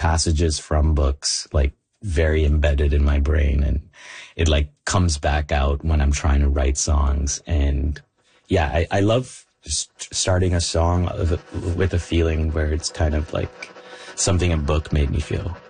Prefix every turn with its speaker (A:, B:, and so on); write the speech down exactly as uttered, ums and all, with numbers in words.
A: passages from books like very embedded in my brain, and it like comes back out when I'm trying to write songs. And yeah, I, I love just starting a song of a, with a feeling where it's kind of like something a book made me feel.